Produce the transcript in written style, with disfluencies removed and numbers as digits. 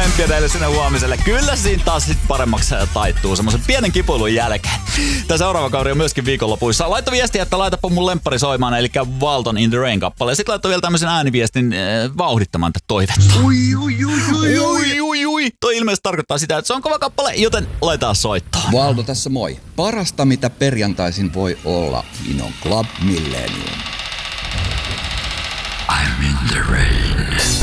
tsemppiä teille sinne huomiselle. Kyllä siinä taas sit paremmaksi taittuu semmoisen pienen kipuilun jälkeen. Tämä seuraava kauri on myöskin viikonlopuissa. Laita viestiä, että laitapa mun lemppari soimaan, eli Walton in the Rain -kappale. Ja sit laittaa vielä tämmöisen ääniviestin vauhdittamaan tätä toivetta. Ui. Toi ilmeisesti tarkoittaa sitä, että se on kova kappale, joten laitetaan soittoon. Valdo tässä moi. Parasta mitä perjantaisin voi olla, niin on Club Millennium. I'm in the rain.